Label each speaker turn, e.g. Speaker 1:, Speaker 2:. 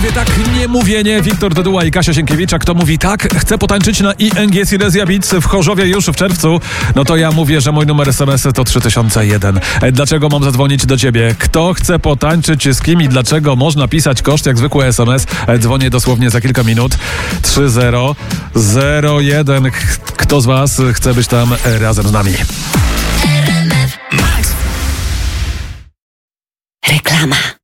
Speaker 1: mówię tak, nie mówienie. Wiktor Dyduła i Kasia Sienkiewicz. Kto mówi tak, chce potańczyć na ING Silesia Beats w Chorzowie już w czerwcu, no to ja mówię, że mój numer SMS to 3001. Dlaczego mam zadzwonić do ciebie? Kto chce potańczyć z kim i dlaczego? Można pisać koszt jak zwykły SMS. Dzwonię dosłownie za kilka minut. 3001. Kto z was chce być tam razem z nami?
Speaker 2: Reklama.